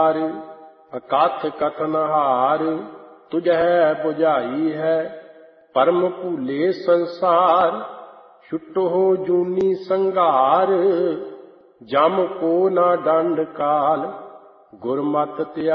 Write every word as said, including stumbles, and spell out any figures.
पार, अकाथ कथन हार, तुझै बुझाई है। परम भूले संसार, छुटो जूनी संघार। जम को ना दंड काल, गुरमत त्यागी